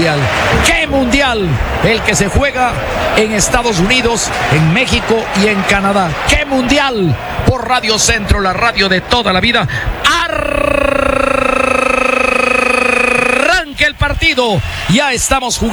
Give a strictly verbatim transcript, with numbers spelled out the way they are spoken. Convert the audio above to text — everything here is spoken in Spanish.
mundial. ¡Qué mundial! El que se juega en Estados Unidos, en México y en Canadá. ¡Qué mundial! Por Radio Centro, la radio de toda la vida. Arranque el partido. Ya estamos jugando.